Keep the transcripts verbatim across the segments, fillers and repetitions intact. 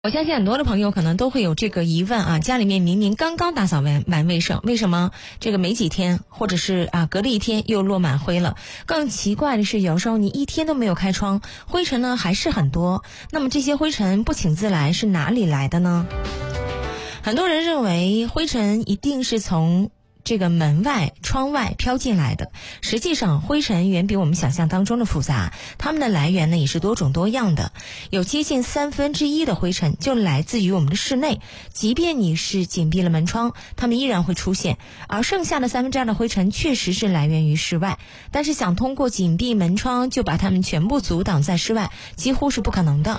我相信很多的朋友可能都会有这个疑问啊，家里面明明刚刚打扫完完卫生，为什么这个没几天，或者是啊隔了一天又落满灰了？更奇怪的是，有时候你一天都没有开窗，灰尘呢还是很多。那么这些灰尘不请自来是哪里来的呢？很多人认为灰尘一定是从这个门外窗外飘进来的，实际上灰尘远比我们想象当中的复杂，它们的来源呢也是多种多样的。有接近三分之一的灰尘就来自于我们的室内，即便你是紧闭了门窗，它们依然会出现。而剩下的三分之二的灰尘确实是来源于室外，但是想通过紧闭门窗就把它们全部阻挡在室外，几乎是不可能的。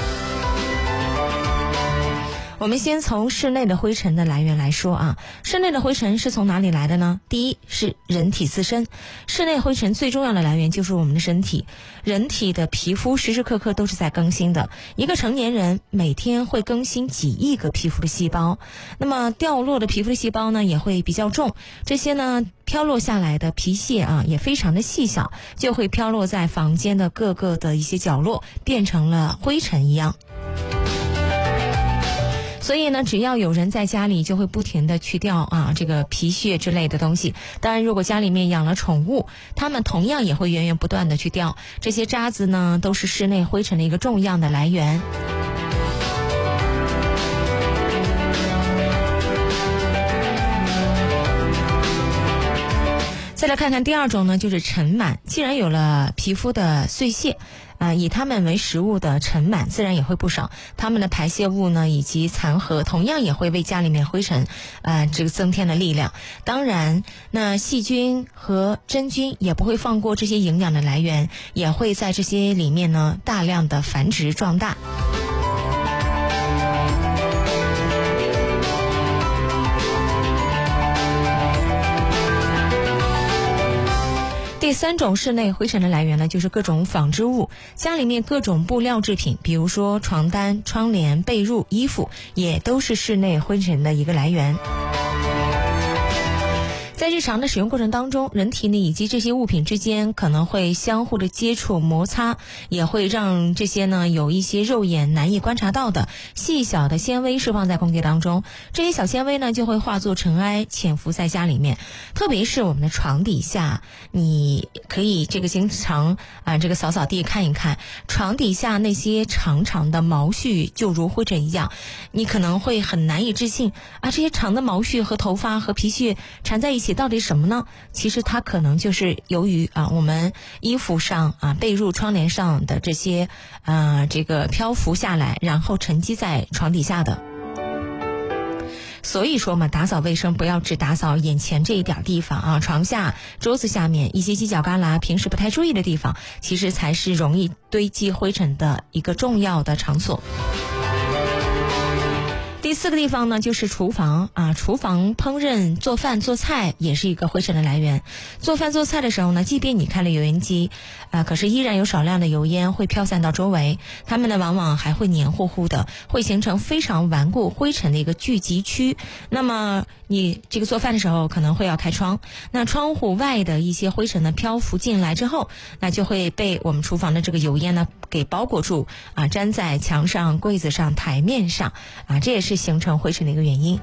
我们先从室内的灰尘的来源来说啊，室内的灰尘是从哪里来的呢？第一是人体自身，室内灰尘最重要的来源就是我们的身体，人体的皮肤时时刻刻都是在更新的，一个成年人每天会更新几亿个皮肤的细胞，那么掉落的皮肤的细胞呢也会比较重，这些呢飘落下来的皮屑啊也非常的细小，就会飘落在房间的各个的一些角落，变成了灰尘一样。所以呢，只要有人在家里，就会不停地去掉啊这个皮屑之类的东西。当然，如果家里面养了宠物，它们同样也会源源不断地去掉这些渣子呢，都是室内灰尘的一个重要的来源。再来看看第二种呢，就是尘螨。既然有了皮肤的碎屑，呃，以它们为食物的尘螨自然也会不少，它们的排泄物呢以及残核同样也会为家里面灰尘呃这个增添了力量。当然，那细菌和真菌也不会放过这些营养的来源，也会在这些里面呢大量的繁殖壮大。第三种室内灰尘的来源呢，就是各种纺织物，家里面各种布料制品，比如说床单、窗帘、被褥、衣服，也都是室内灰尘的一个来源。在日常的使用过程当中，人体呢以及这些物品之间可能会相互的接触摩擦，也会让这些呢有一些肉眼难以观察到的细小的纤维释放在空气当中，这些小纤维呢就会化作尘埃潜伏在家里面。特别是我们的床底下，你可以这个经常啊这个扫扫地看一看，床底下那些长长的毛絮就如灰尘一样，你可能会很难以置信啊，这些长的毛絮和头发和皮屑缠在一起到底什么呢？其实它可能就是由于啊我们衣服上啊被褥窗帘上的这些啊这个漂浮下来，然后沉积在床底下的。所以说嘛，打扫卫生不要只打扫眼前这一点地方啊，床下、桌子下面一些犄角旮旯平时不太注意的地方，其实才是容易堆积灰尘的一个重要的场所。第四个地方呢，就是厨房啊，厨房烹饪、做饭、做菜也是一个灰尘的来源。做饭做菜的时候呢，即便你开了油烟机，啊，可是依然有少量的油烟会飘散到周围，它们呢往往还会黏糊糊的，会形成非常顽固灰尘的一个聚集区。那么你这个做饭的时候可能会要开窗，那窗户外的一些灰尘呢漂浮进来之后，那就会被我们厨房的这个油烟呢给包裹住啊，粘在墙上、柜子上、台面上啊，这也是形成灰尘的一个原因。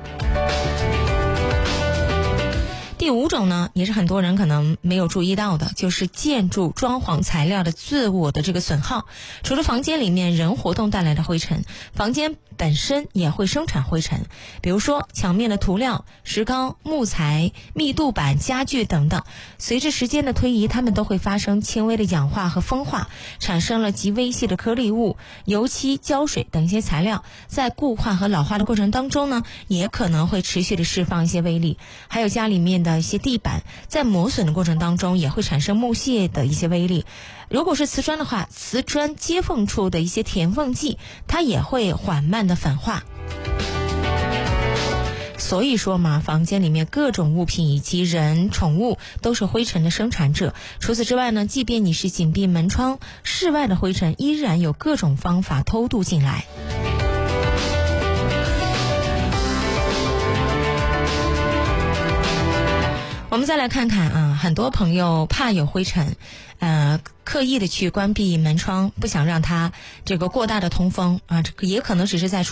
第五种呢，也是很多人可能没有注意到的，就是建筑装潢材料的自我的这个损耗。除了房间里面人活动带来的灰尘，房间本身也会生产灰尘，比如说墙面的涂料、石膏、木材、密度板、家具等等，随着时间的推移，它们都会发生轻微的氧化和风化，产生了极微细的颗粒物、油漆、胶水等一些材料，在固化和老化的过程当中呢，也可能会持续的释放一些微粒。还有家里面的一些地板在磨损的过程当中也会产生木屑的一些微粒。如果是瓷砖的话，瓷砖接缝处的一些填缝剂，它也会缓慢的粉化。所以说嘛，房间里面各种物品以及人、宠物都是灰尘的生产者。除此之外呢，即便你是紧闭门窗，室外的灰尘依然有各种方法偷渡进来。我们再来看看啊， 很多朋友怕有灰尘，呃，刻意的去关闭门窗，不想让它这个过大的通风啊，这个也可能只是在